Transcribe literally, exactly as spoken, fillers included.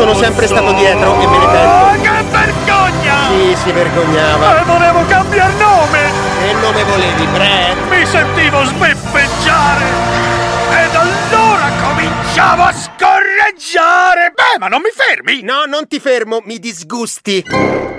sono sempre stato dietro e me ne pento. Oh, che vergogna! Sì, si vergognava. E volevo cambiare nome! Che nome volevi, Brad? Mi sentivo sbeffeggiare! Ed allora cominciavo a scorreggiare! Beh, ma non mi fermi! No, non ti fermo, mi disgusti.